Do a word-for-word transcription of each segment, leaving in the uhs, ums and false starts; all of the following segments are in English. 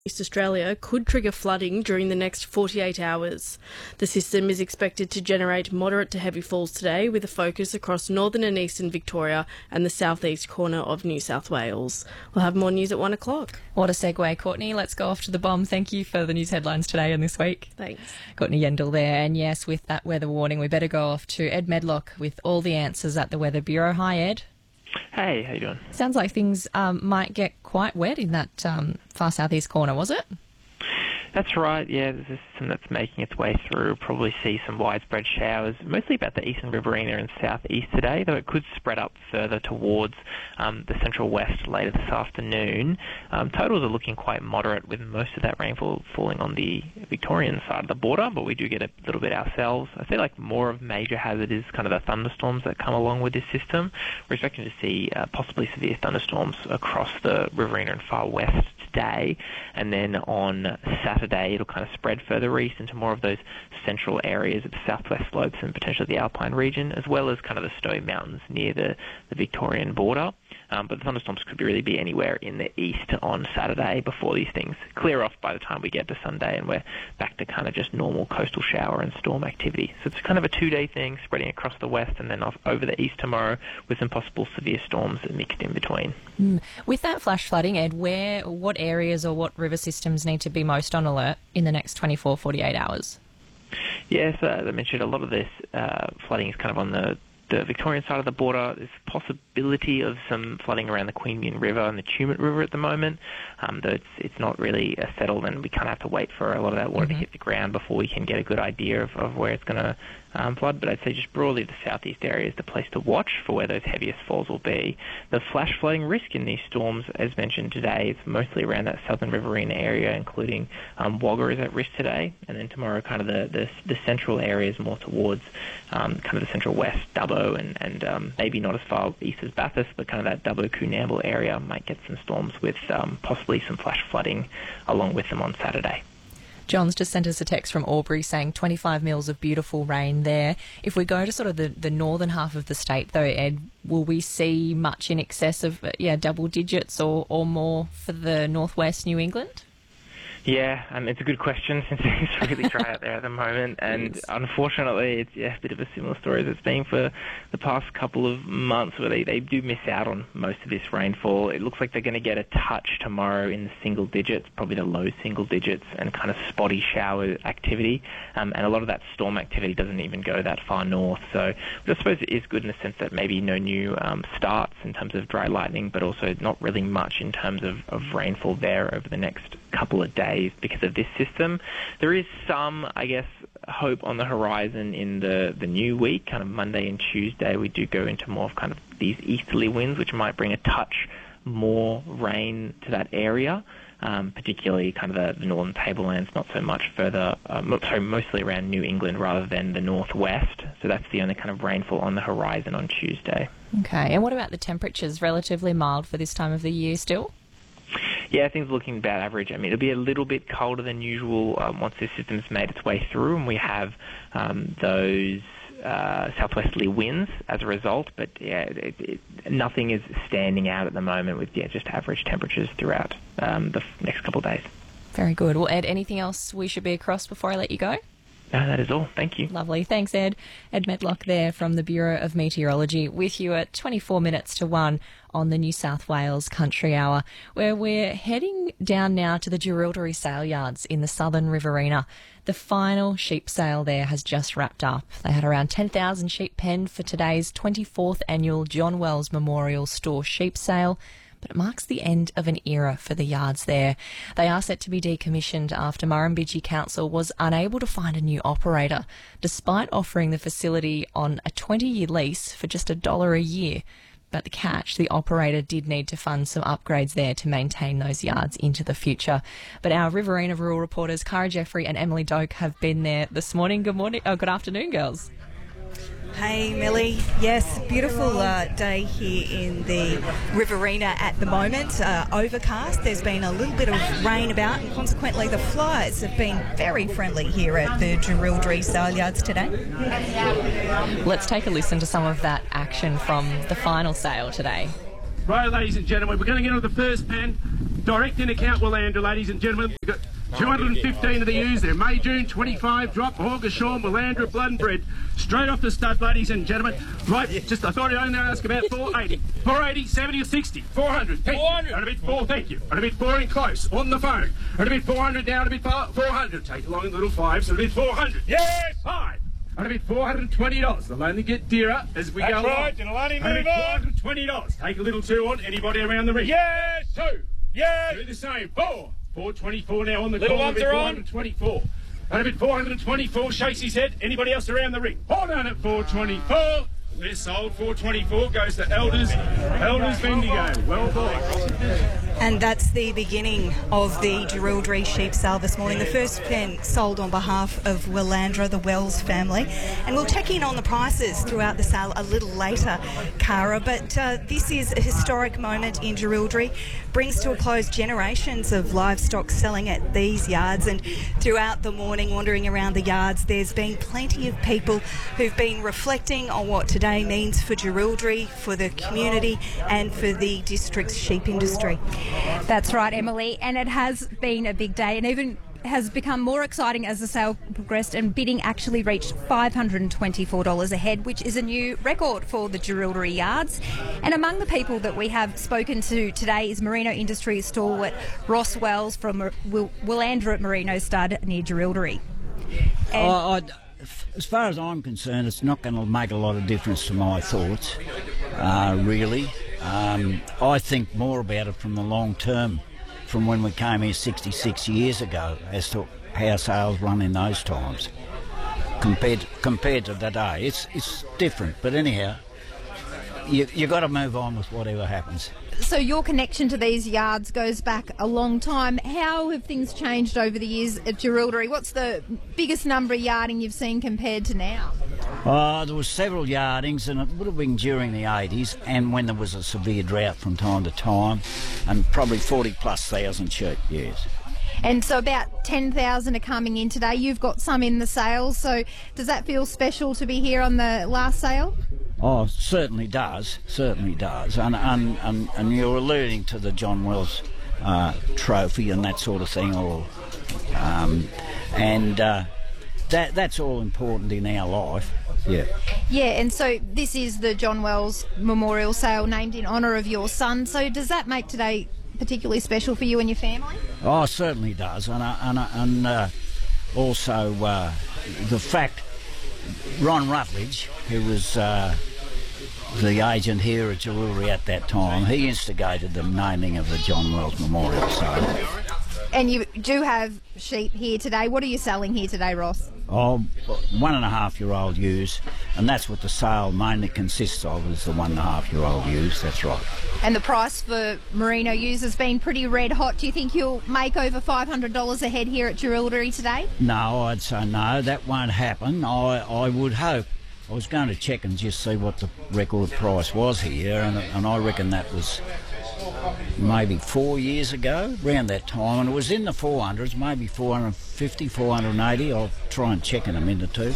East Australia could trigger flooding during the next forty-eight hours. The system is expected to generate moderate to heavy falls today, with a focus across northern and eastern Victoria and the southeast corner of New South Wales. We'll have more news at one o'clock. What a segue, Courtney. Let's go off to the bomb. Thank you for the news headlines today and this week. Thanks. Courtney Yendall there. And yes, with that weather warning, we better go off to Ed Medlock with all the answers at the Weather Bureau. Hi, Ed. Hey, how you doing? Sounds like things um, might get quite wet in that um, far southeast corner, was it? That's right, yeah, there's a system that's making its way through. Probably see some widespread showers, mostly about the eastern Riverina and southeast today, though it could spread up further towards um, the central west later this afternoon. Um, totals are looking quite moderate, with most of that rainfall falling on the Victorian side of the border, but we do get a little bit ourselves. I feel like more of major hazard is kind of the thunderstorms that come along with this system. We're expecting to see uh, possibly severe thunderstorms across the Riverina and far west today, and then on Saturday it'll kind of spread further east into more of those central areas of the southwest slopes and potentially the Alpine region, as well as kind of the Snowy Mountains near the, the Victorian border. Um, but the thunderstorms could really be anywhere in the east on Saturday before these things clear off by the time we get to Sunday and we're back to kind of just normal coastal shower and storm activity. So it's kind of a two-day thing spreading across the west and then off over the east tomorrow with some possible severe storms mixed in between. Mm. With that flash flooding, Ed, where, what areas or what river systems need to be most on alert in the next twenty-four, forty-eight hours? Yes, uh, as I mentioned, a lot of this uh, flooding is kind of on the the Victorian side of the border. There's possibility of some flooding around the Queanbeyan River and the Tumut River at the moment, um, though it's it's not really uh, settled, and we kind of have to wait for a lot of that water mm-hmm. to hit the ground before we can get a good idea of, of where it's going to um, flood. But I'd say just broadly the southeast area is the place to watch for where those heaviest falls will be. The flash flooding risk in these storms, as mentioned today, is mostly around that southern Riverina area, including um, Wagga is at risk today, and then tomorrow kind of the, the, the central areas more towards um, kind of the central west, Dubbo, and, and um, maybe not as far east as Bathurst, but kind of that Dubbo Coonamble area might get some storms with um, possibly some flash flooding along with them on Saturday. John's just sent us a text from Albury saying twenty-five mils of beautiful rain there. If we go to sort of the, the northern half of the state, though, Ed, will we see much in excess of yeah double digits or, or more for the northwest New England? Yeah, um, it's a good question since it's really dry out there at the moment, and yes. Unfortunately it's yeah, a bit of a similar story as it's been for the past couple of months, where they, they do miss out on most of this rainfall. It looks like they're going to get a touch tomorrow in the single digits, probably the low single digits, and kind of spotty shower activity, um, and a lot of that storm activity doesn't even go that far north, so I suppose it is good in the sense that maybe no new um, starts in terms of dry lightning, but also not really much in terms of, of rainfall there over the next couple of days because of this system. There is some, I guess, hope on the horizon in the, the new week, kind of Monday and Tuesday. We do go into more of kind of these easterly winds, which might bring a touch more rain to that area, um, particularly kind of the, the northern tablelands, not so much further, um, sorry, mostly around New England rather than the northwest. So that's the only kind of rainfall on the horizon on Tuesday. Okay, and what about the temperatures? Relatively mild for this time of the year still? Yeah, things are looking about average. I mean, it'll be a little bit colder than usual um, once this system's made its way through and we have um, those uh, southwesterly winds as a result. But yeah, it, it, nothing is standing out at the moment with yeah, just average temperatures throughout um, the f- next couple of days. Very good. Well, Ed, anything else we should be across before I let you go? No, that is all. Thank you. Lovely. Thanks, Ed. Ed Medlock there from the Bureau of Meteorology with you at twenty-four minutes to one on the New South Wales Country Hour, where we're heading down now to the Jerilderie Sale Yards in the southern Riverina. The final sheep sale there has just wrapped up. They had around ten thousand sheep penned for today's twenty-fourth annual John Wells Memorial Store Sheep Sale, but it marks the end of an era for the yards there. They are set to be decommissioned after Murrumbidgee Council was unable to find a new operator, despite offering the facility on a twenty-year lease for just a dollar a year. But the catch, the operator did need to fund some upgrades there to maintain those yards into the future. But our Riverina Rural reporters, Cara Jeffrey and Emily Doak, have been there this morning. Good morning. Oh, good afternoon, girls. Hey Millie, yes, beautiful uh, day here in the Riverina at the moment. Uh, overcast, there's been a little bit of rain about, and consequently the flies have been very friendly here at the Jerilderie Sale Yards today. Let's take a listen to some of that action from the final sale today. Right, ladies and gentlemen, we're going to get on the first pen. direct in account Willandra, ladies and gentlemen. We've got two hundred fifteen of the ewes there. May, June, twenty-five, drop, August, Sean, Willandra, blood and bread. Straight off the stud, ladies and gentlemen. Right, just, I thought I'd only ask about four eighty. four eighty, seventy or sixty? four hundred. Thank four hundred. You. And a bit four, thank you. And a bit four in close, on the phone. And a bit four hundred down, a bit four hundred. Take along in little fives, and a bit four hundred. Yes! Five. And a bit four hundred twenty dollars. They'll only get dearer as we That's go right, along. it'll only move and a bit on. four hundred twenty dollars. Take a little two on. Anybody around the ring? Yes! Two. Yes! Do the same. Four. four twenty-four now on the Little corner. ones are on. four twenty-four. And a bit four hundred twenty-four. Shakes his head. Anybody else around the ring? Hold on at four twenty-four. They're sold. four twenty-four goes to Elders. Elders Bendigo. Well bought. And that's the beginning of the Jerilderie sheep sale this morning. The first pen sold on behalf of Willandra, the Wells family. And we'll check in on the prices throughout the sale a little later, Cara. But uh, this is a historic moment in Jerilderie. Brings to a close generations of livestock selling at these yards. And throughout the morning, wandering around the yards, there's been plenty of people who've been reflecting on what today means for Jerilderie, for the community and for the district's sheep industry. That's right, Emily, and it has been a big day and even has become more exciting as the sale progressed, and bidding actually reached five hundred twenty-four dollars a head, which is a new record for the Jerilderie yards. And among the people that we have spoken to today is Merino Industries stalwart Ross Wells from Will- Willandra at Merino Stud near Jerilderie. And oh, I, as far as I'm concerned, it's not going to make a lot of difference to my thoughts, uh, really. Um, I think more about it from the long term, from when we came here sixty-six years ago, as to how sales run in those times compared compared to today. It's it's different, but anyhow, you you got to move on with whatever happens. So your connection to these yards goes back a long time. How have things changed over the years at Jerilderie? What's the biggest number of yarding you've seen compared to now? Uh, there was several yardings, and it would have been during the eighties, and when there was a severe drought from time to time, and probably forty plus thousand sheep, yes. And so about ten thousand are coming in today. You've got some in the sales, so does that feel special to be here on the last sale? Oh, certainly does, certainly does. And and, and, and you're alluding to the John Wells uh, trophy and that sort of thing, or um, and uh, that that's all important in our life. Yeah. Yeah, and so this is the John Wells Memorial Sale named in honour of your son. So does that make today particularly special for you and your family? Oh, it certainly does. And, uh, and, uh, and uh, also uh, the fact Ron Rutledge, who was uh, the agent here at Jerilderie at that time, he instigated the naming of the John Wells Memorial Sale. And you do have sheep here today. What are you selling here today, Ross? Oh, one and a half year old ewes, and that's what the sale mainly consists of, is the one and a half year old ewes, that's right. And the price for merino ewes has been pretty red hot. Do you think you'll make over five hundred dollars a head here at Jerilderie today? No, I'd say no, that won't happen. I, I would hope. I was going to check and just see what the record price was here, and, and I reckon that was maybe four years ago, around that time, and it was in the four hundreds, maybe four hundred fifty, four hundred eighty. I'll try and check in a minute or two.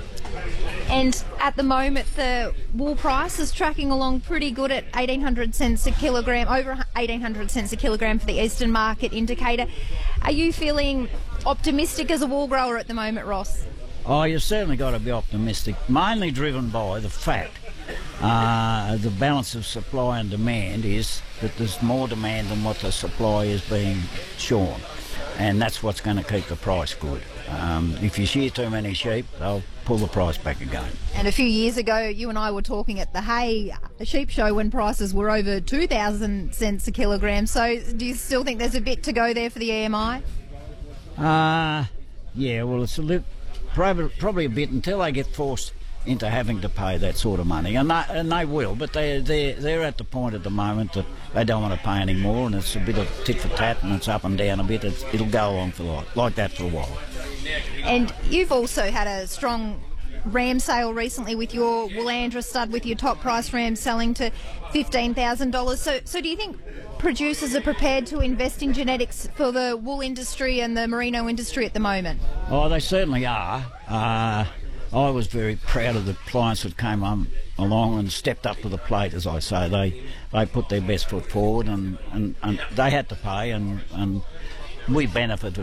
And at the moment, the wool price is tracking along pretty good at eighteen hundred cents a kilogram, over eighteen hundred cents a kilogram for the Eastern Market Indicator. Are you feeling optimistic as a wool grower at the moment, Ross? Oh, you've certainly got to be optimistic, mainly driven by the fact uh, the balance of supply and demand is that there's more demand than what the supply is being shorn, and that's what's going to keep the price good. Um, if you shear too many sheep, they'll pull the price back again. And a few years ago, you and I were talking at the Hay Sheep Show when prices were over two thousand cents a kilogram. So do you still think there's a bit to go there for the E M I? Uh, yeah, well, it's a little... Probably, probably a bit until they get forced into having to pay that sort of money, and they, and they will. But they they they're at the point at the moment that they don't want to pay any more, and it's a bit of tit for tat, and it's up and down a bit. It's, it'll go on for like like that for a while. And you've also had a strong ram sale recently with your Willandra stud, with your top price ram selling to fifteen thousand dollars. So so do you think producers are prepared to invest in genetics for the wool industry and the merino industry at the moment? Oh, they certainly are. Uh, I was very proud of the clients that came on, along and stepped up to the plate, as I say. They they put their best foot forward, and, and, and they had to pay, and, and we benefited